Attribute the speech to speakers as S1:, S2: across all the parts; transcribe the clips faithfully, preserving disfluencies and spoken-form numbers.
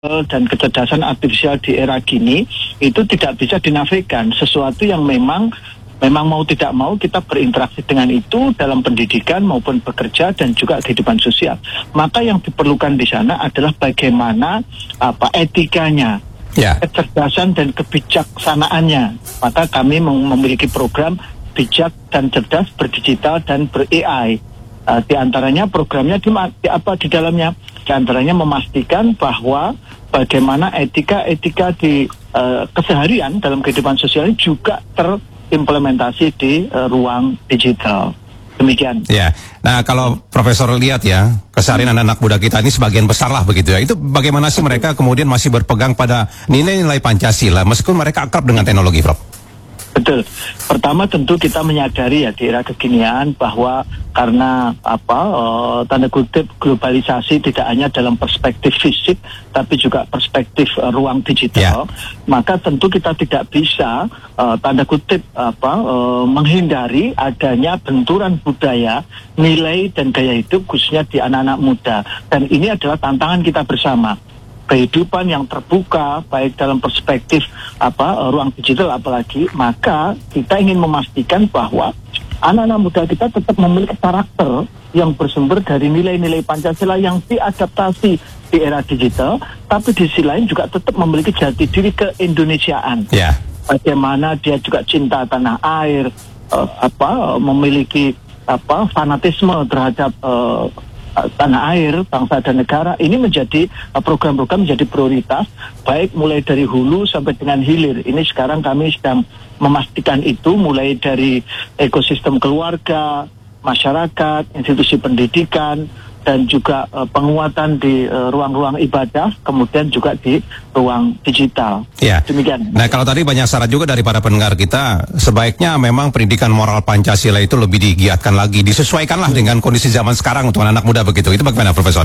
S1: dan kecerdasan artifisial di era kini itu tidak bisa dinafikan. Sesuatu yang memang memang mau tidak mau kita berinteraksi dengan itu dalam pendidikan maupun bekerja dan juga kehidupan sosial. Maka yang diperlukan di sana adalah bagaimana apa etikanya, ya, kecerdasan dan kebijaksanaannya. Maka kami memiliki program bijak dan cerdas berdigital dan ber-A I. Uh, di antaranya programnya di, di apa di dalamnya di antaranya memastikan bahwa bagaimana etika-etika di uh, keseharian dalam kehidupan sosial ini juga terimplementasi di uh, ruang digital. Demikian.
S2: Ya. Nah, kalau Profesor lihat ya, keseharian anak-anak muda kita ini sebagian besar lah begitu ya. Itu bagaimana sih mereka kemudian masih berpegang pada nilai-nilai Pancasila meskipun mereka akrab dengan teknologi, Prof?
S1: Betul. Pertama tentu kita menyadari ya di era kekinian bahwa karena apa uh, tanda kutip globalisasi tidak hanya dalam perspektif fisik tapi juga perspektif uh, ruang digital, yeah. Maka tentu kita tidak bisa uh, tanda kutip apa uh, menghindari adanya benturan budaya, nilai dan gaya hidup khususnya di anak-anak muda. Dan ini adalah tantangan kita bersama. Kehidupan yang terbuka baik dalam perspektif apa ruang digital apalagi, maka kita ingin memastikan bahwa anak-anak muda kita tetap memiliki karakter yang bersumber dari nilai-nilai Pancasila yang diadaptasi di era digital, tapi di sisi lain juga tetap memiliki jati diri keindonesiaan. Yeah. Bagaimana dia juga cinta tanah air, uh, apa memiliki apa fanatisme terhadap uh, tanah air, bangsa dan negara. Ini menjadi program-program menjadi prioritas, baik mulai dari hulu sampai dengan hilir. Ini sekarang kami sedang memastikan itu mulai dari ekosistem keluarga, masyarakat, institusi pendidikan, dan juga uh, penguatan di uh, ruang-ruang ibadah, kemudian juga di ruang digital.
S2: Ya.
S1: Demikian.
S2: Nah, kalau tadi banyak syarat juga dari para pendengar kita, sebaiknya memang pendidikan moral Pancasila itu lebih digiatkan lagi, disesuaikanlah dengan kondisi zaman sekarang untuk anak muda begitu. Itu bagaimana, Profesor?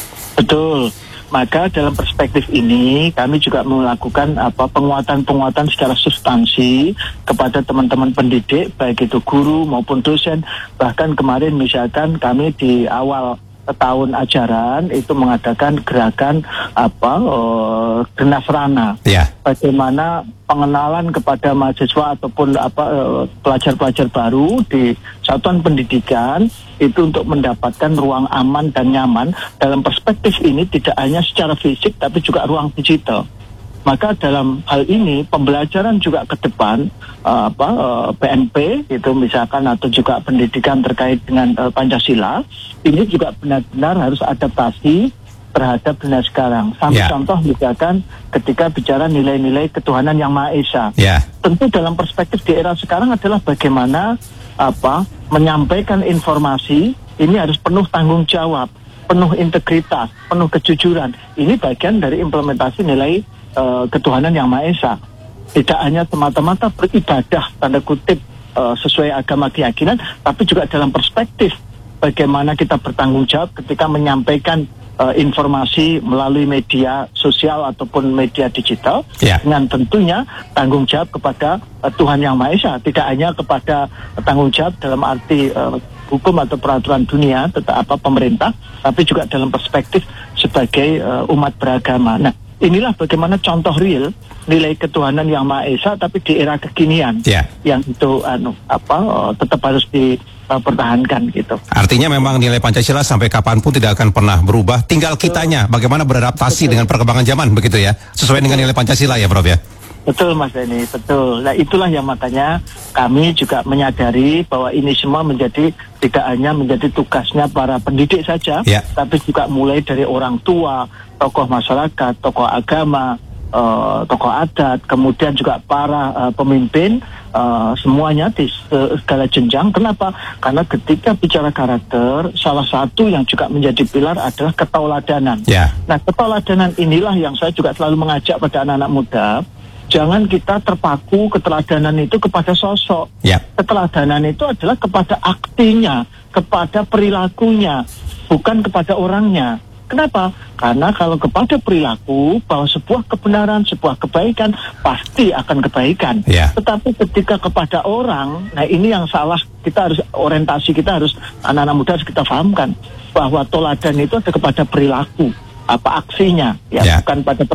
S1: Betul. Maka dalam perspektif ini kami juga melakukan apa penguatan-penguatan secara substansi kepada teman-teman pendidik, baik itu guru maupun dosen. Bahkan kemarin misalkan kami di awal tahun ajaran itu mengadakan gerakan apa uh, Genas Rana. Yeah. Bagaimana pengenalan kepada mahasiswa ataupun apa uh, pelajar-pelajar baru di satuan pendidikan itu untuk mendapatkan ruang aman dan nyaman. Dalam perspektif ini tidak hanya secara fisik tapi juga ruang digital. Maka dalam hal ini pembelajaran juga ke depan uh, apa uh, P N P itu misalkan atau juga pendidikan terkait dengan uh, Pancasila ini juga benar-benar harus adaptasi terhadap dunia sekarang. Sampai yeah. contoh misalkan ketika bicara nilai-nilai ketuhanan yang Maha Esa. Yeah. Tentu dalam perspektif di era sekarang adalah bagaimana apa menyampaikan informasi ini harus penuh tanggung jawab, penuh integritas, penuh kejujuran. Ini bagian dari implementasi nilai Uh, ketuhanan yang Maha Esa. Tidak hanya semata-mata beribadah tanda kutip uh, sesuai agama keyakinan, tapi juga dalam perspektif bagaimana kita bertanggung jawab ketika menyampaikan uh, informasi melalui media sosial ataupun media digital, yeah. dengan tentunya tanggung jawab kepada uh, Tuhan yang Maha Esa, tidak hanya kepada uh, tanggung jawab dalam arti uh, hukum atau peraturan dunia, tetap apa pemerintah, tapi juga dalam perspektif sebagai uh, umat beragama. Nah, inilah bagaimana contoh real nilai ketuhanan yang Maha Esa tapi di era kekinian, yeah. yang itu anu apa uh, tetap harus dipertahankan uh, gitu.
S2: Artinya memang nilai Pancasila sampai kapanpun tidak akan pernah berubah. Tinggal kitanya bagaimana beradaptasi betul. Dengan perkembangan zaman begitu ya, sesuai betul. Dengan nilai Pancasila ya, Prof ya.
S1: Betul Mas Denny, betul. Nah itulah yang makanya kami juga menyadari bahwa ini semua menjadi tidak hanya menjadi tugasnya para pendidik saja, yeah. tapi juga mulai dari orang tua, tokoh masyarakat, tokoh agama, uh, tokoh adat, kemudian juga para uh, pemimpin, uh, semuanya di segala jenjang. Kenapa? Karena ketika bicara karakter, salah satu yang juga menjadi pilar adalah ketauladanan. Yeah. Nah ketauladanan inilah yang saya juga selalu mengajak pada anak-anak muda. Jangan kita terpaku keteladanan itu kepada sosok. Yep. Keteladanan itu adalah kepada aktinya, kepada perilakunya, bukan kepada orangnya. Kenapa? Karena kalau kepada perilaku, bahwa sebuah kebenaran, sebuah kebaikan, pasti akan kebaikan. Yeah. Tetapi ketika kepada orang, nah ini yang salah, kita harus, orientasi kita harus, anak-anak muda harus kita pahamkan, bahwa toladan itu ada kepada perilaku. apa aksinya, ya,
S2: Ya.
S1: bukan pada